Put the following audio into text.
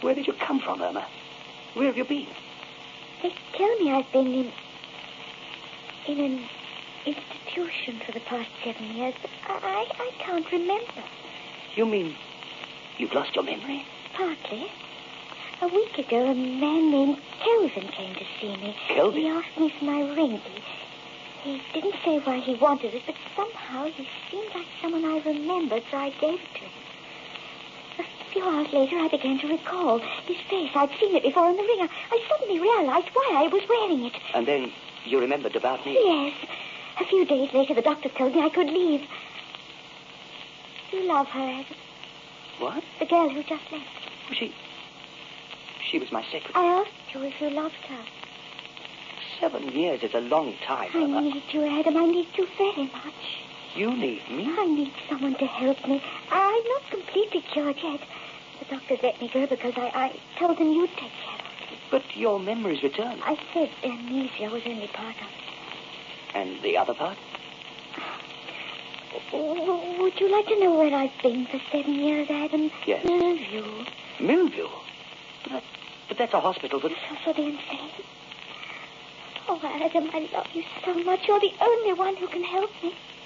Where did you come from, Irma? Where have you been? They tell me I've been in an institution for the past 7 years, but I can't remember. You mean you've lost your memory? Partly. A week ago, a man named Kelvin came to see me. Kelvin? He asked me for my ring. He didn't say why he wanted it, but somehow he seemed like someone I remembered, so I gave it to him. A few hours later, I began to recall his face. I'd seen it before in the ring. I suddenly realized why I was wearing it. And then you remembered about me? Yes. A few days later, the doctor told me I could leave. Do you love her, Adam? What? The girl who just left. She was my secretary. I asked you if you loved her. 7 years is a long time, Irma. I need you, Adam. I need you very much. You need me? I need someone to help me. I'm not completely cured yet. The doctors let me go because I told them you'd take care of me. But your memory's returned. I said amnesia was only part of it. And the other part? Would you like to know where I've been for 7 years, Adam? Yes. Millview. Millview? But that's a hospital that... For the insane. Oh, Adam, I love you so much. You're the only one who can help me.